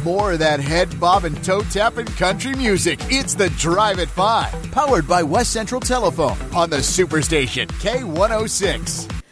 More of that head bob and toe tapping country music. It's the Drive at 5, powered by West Central Telephone on the Superstation K106.